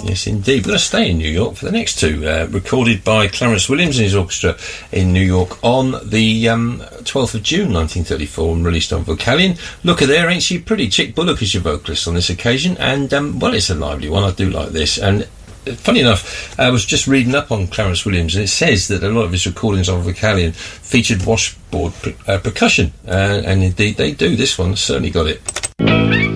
Yes, indeed. We're going to stay in New York for the next two, recorded by Clarence Williams and his orchestra in New York on the 12th of June 1934 and released on Vocalion. Look at there, ain't she pretty? Chick Bullock is your vocalist on this occasion, and, well, it's a lively one. I do like this. And funny enough, I was just reading up on Clarence Williams, and it says that a lot of his recordings on Vocalion featured washboard percussion, and indeed they do. This one certainly got it.